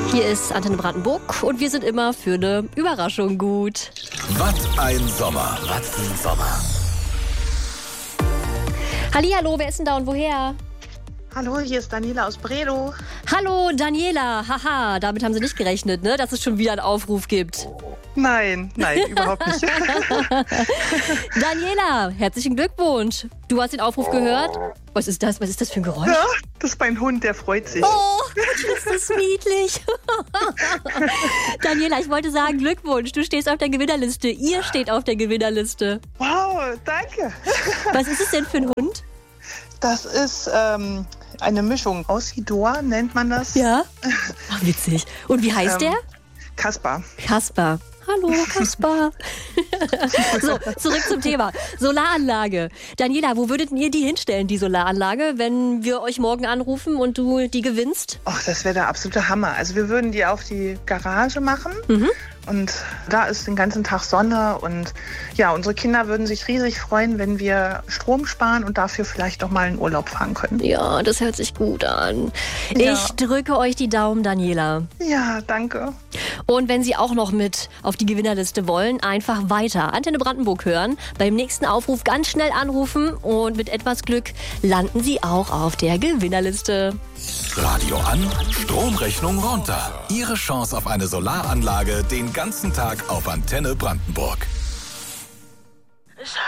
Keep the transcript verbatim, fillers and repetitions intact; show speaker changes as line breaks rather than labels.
Hier ist Antenne Brandenburg und wir sind immer für eine Überraschung gut.
Was ein Sommer. Was ein Sommer.
Hallihallo, wer ist denn da und woher?
Hallo, hier ist Daniela aus Bredow.
Hallo Daniela, haha, damit haben Sie nicht gerechnet, ne? Dass es schon wieder einen Aufruf gibt.
Nein, nein, überhaupt nicht.
Daniela, herzlichen Glückwunsch. Du hast den Aufruf gehört? Was ist das? Was ist das für ein Geräusch?
Ja, das ist mein Hund, der freut sich.
Oh, ist das niedlich. Daniela, ich wollte sagen, Glückwunsch, du stehst auf der Gewinnerliste. Ihr steht auf der Gewinnerliste.
Wow, danke.
Was ist es denn für ein Hund?
Das ist ähm, eine Mischung. Aussidor nennt man das.
Ja? Ach, witzig. Und wie heißt
Ähm,
der?
Kaspar.
Kaspar. Hallo, Kaspar. So, zurück zum Thema. Solaranlage. Daniela, wo würdet ihr die hinstellen, die Solaranlage, wenn wir euch morgen anrufen und du die gewinnst?
Ach, das wäre der absolute Hammer. Also wir würden die auf die Garage machen.
Mhm.
Und da ist den ganzen Tag Sonne. Und ja, unsere Kinder würden sich riesig freuen, wenn wir Strom sparen und dafür vielleicht auch mal in Urlaub fahren können.
Ja, das hört sich gut an.
Ja.
Ich drücke euch die Daumen, Daniela.
Ja, danke.
Und wenn Sie auch noch mit auf die Gewinnerliste wollen, einfach weiter Antenne Brandenburg hören. Beim nächsten Aufruf ganz schnell anrufen und mit etwas Glück landen Sie auch auf der Gewinnerliste.
Radio an, Stromrechnung runter. Ihre Chance auf eine Solaranlage den ganzen Tag auf Antenne Brandenburg.